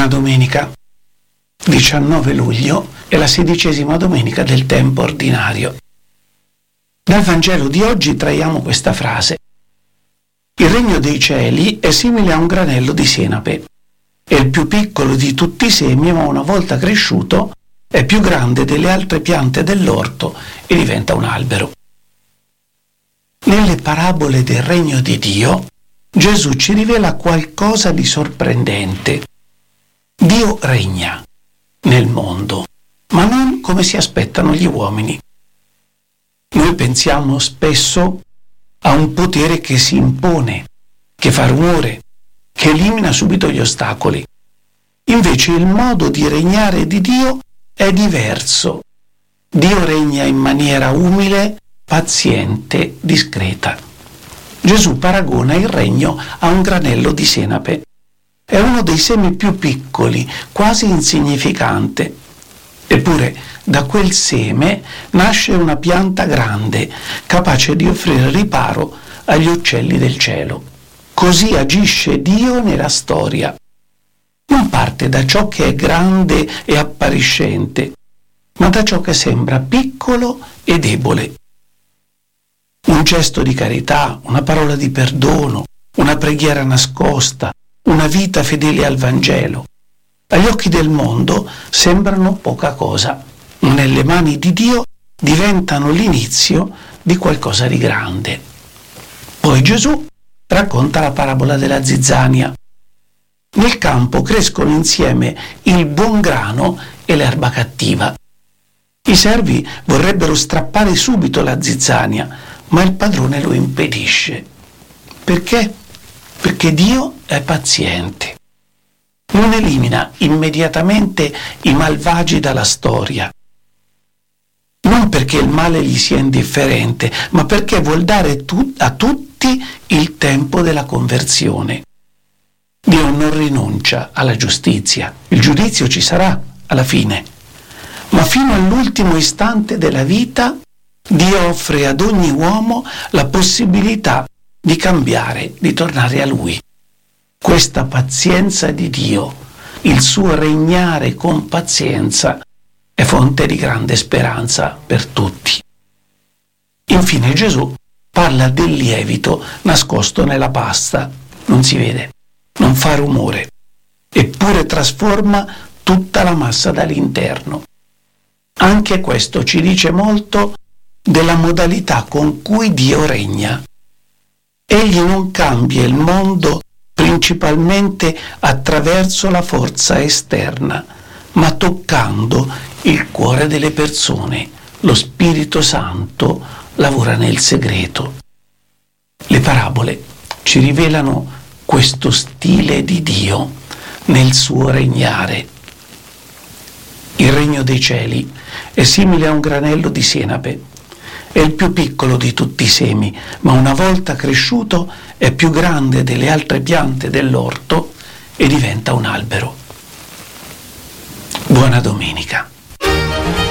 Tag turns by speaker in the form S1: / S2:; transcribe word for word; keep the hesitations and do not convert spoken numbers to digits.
S1: Buona domenica. diciannove luglio è la sedicesima domenica del tempo ordinario. Dal Vangelo di oggi traiamo questa frase. Il regno dei cieli è simile a un granello di senape. È il più piccolo di tutti i semi, ma una volta cresciuto è più grande delle altre piante dell'orto e diventa un albero. Nelle parabole del regno di Dio, Gesù ci rivela qualcosa di sorprendente. Dio regna nel mondo, ma non come si aspettano gli uomini. Noi pensiamo spesso a un potere che si impone, che fa rumore, che elimina subito gli ostacoli. Invece il modo di regnare di Dio è diverso. Dio regna in maniera umile, paziente, discreta. Gesù paragona il regno a un granello di senape. È uno dei semi più piccoli, quasi insignificante. Eppure da quel seme nasce una pianta grande, capace di offrire riparo agli uccelli del cielo. Così agisce Dio nella storia. Non parte da ciò che è grande e appariscente, ma da ciò che sembra piccolo e debole. Un gesto di carità, una parola di perdono, una preghiera nascosta, una vita fedele al Vangelo. Agli occhi del mondo sembrano poca cosa, ma nelle mani di Dio diventano l'inizio di qualcosa di grande. Poi Gesù racconta la parabola della zizzania. Nel campo crescono insieme il buon grano e l'erba cattiva. I servi vorrebbero strappare subito la zizzania, ma il padrone lo impedisce. Perché? Perché Dio è paziente. Non elimina immediatamente i malvagi dalla storia. Non perché il male gli sia indifferente, ma perché vuol dare tu- a tutti il tempo della conversione. Dio non rinuncia alla giustizia. Il giudizio ci sarà alla fine. Ma fino all'ultimo istante della vita Dio offre ad ogni uomo la possibilità di cambiare, di tornare a Lui. Questa pazienza di Dio, il suo regnare con pazienza, è fonte di grande speranza per tutti. Infine Gesù parla del lievito nascosto nella pasta. Non si vede, non fa rumore, eppure trasforma tutta la massa dall'interno. Anche questo ci dice molto della modalità con cui Dio regna. Egli non cambia il mondo principalmente attraverso la forza esterna, ma toccando il cuore delle persone. Lo Spirito Santo lavora nel segreto. Le parabole ci rivelano questo stile di Dio nel suo regnare. Il regno dei cieli è simile a un granello di senape. È il più piccolo di tutti i semi, ma una volta cresciuto è più grande delle altre piante dell'orto e diventa un albero. Buona domenica.